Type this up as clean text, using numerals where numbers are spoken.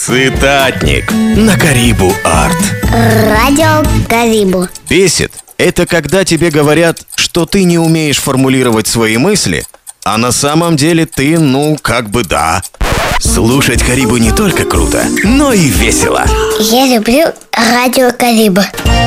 Цитатник на Карибу Арт. Радио Карибу. Бесит – это когда тебе говорят, что ты не умеешь формулировать свои мысли, а на самом деле ты, да. Слушать Карибу не только круто, но и весело. Я люблю Радио Карибу.